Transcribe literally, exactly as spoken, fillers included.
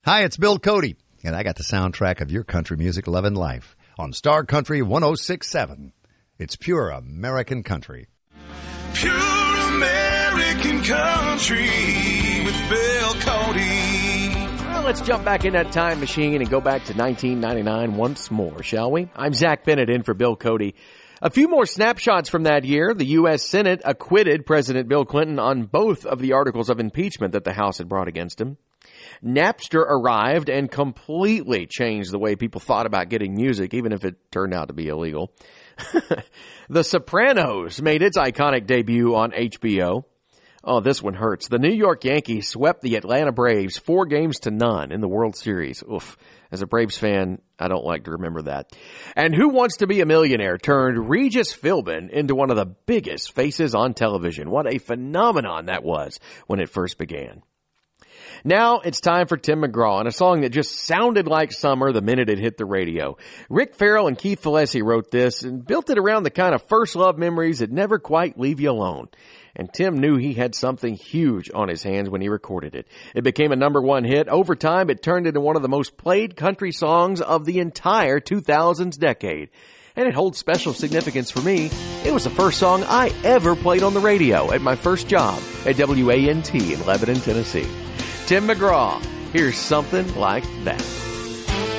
Hi, it's Bill Cody, and I got the soundtrack of your country music loving life on Star Country one oh six point seven. It's pure American country. Pure American country with Bill Cody. Well, let's jump back in that time machine and go back to nineteen ninety-nine once more, shall we? I'm Zach Bennett in for Bill Cody. A few more snapshots from that year. The U S Senate acquitted President Bill Clinton on both of the articles of impeachment that the House had brought against him. Napster arrived and completely changed the way people thought about getting music, even if it turned out to be illegal. The Sopranos made its iconic debut on H B O. Oh, this one hurts. The New York Yankees swept the Atlanta Braves four games to none in the World Series. Oof. As a Braves fan, I don't like to remember that. And Who Wants to Be a Millionaire turned Regis Philbin into one of the biggest faces on television. What a phenomenon that was when it first began. Now it's time for Tim McGraw and a song that just sounded like summer the minute it hit the radio. Rick Farrell and Keith Fillesi wrote this and built it around the kind of first love memories that never quite leave you alone. And Tim knew he had something huge on his hands when he recorded it. It became a number one hit. Over time, it turned into one of the most played country songs of the entire two thousands decade. And it holds special significance for me. It was the first song I ever played on the radio at my first job at W A N T in Lebanon, Tennessee. Tim McGraw, here's Something Like That.